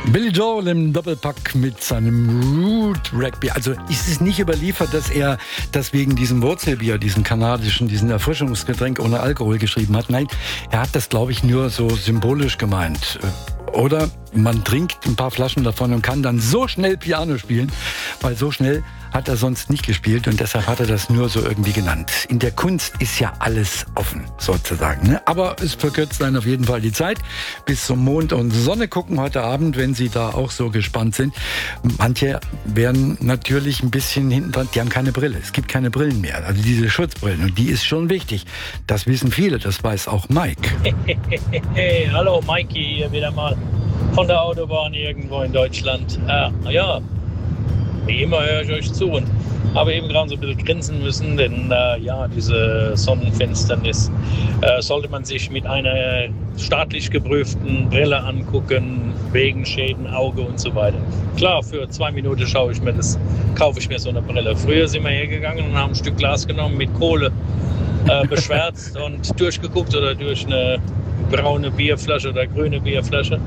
Billy Joel im Doppelpack mit seinem Root Rugby. Also ist es nicht überliefert, dass er das wegen diesem Wurzelbier, diesen kanadischen, diesen Erfrischungsgetränk ohne Alkohol geschrieben hat. Nein, er hat das, glaube ich, nur so symbolisch gemeint. Oder man trinkt ein paar Flaschen davon und kann dann so schnell Piano spielen, weil so schnell hat er sonst nicht gespielt und deshalb hat er das nur so irgendwie genannt. In der Kunst ist ja alles offen, sozusagen. Ne? Aber es verkürzt dann auf jeden Fall die Zeit bis zum Mond und Sonne gucken heute Abend, wenn Sie da auch so gespannt sind. Manche werden natürlich ein bisschen hinten dran, die haben keine Brille. Es gibt keine Brillen mehr, also diese Schutzbrillen. Und die ist schon wichtig. Das wissen viele, das weiß auch Mike. Hey, hallo Mikey, hier wieder mal von der Autobahn irgendwo in Deutschland. Ja, wie immer höre ich euch zu und habe eben gerade so ein bisschen grinsen müssen, denn diese Sonnenfinsternis sollte man sich mit einer staatlich geprüften Brille angucken, wegen Schäden, Auge und so weiter. Klar, für 2 Minuten kaufe ich mir so eine Brille. Früher sind wir hergegangen und haben ein Stück Glas genommen, mit Kohle beschwärzt und durchgeguckt oder durch eine braune Bierflasche oder grüne Bierflasche.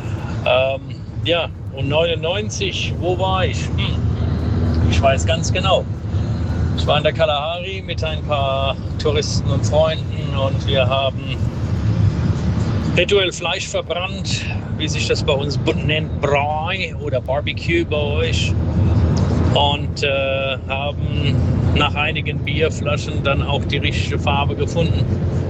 Und 99, wo war ich? Ich weiß ganz genau. Ich war in der Kalahari mit ein paar Touristen und Freunden und wir haben rituell Fleisch verbrannt, wie sich das bei uns nennt, Braai oder Barbecue bei euch. Und haben nach einigen Bierflaschen dann auch die richtige Farbe gefunden.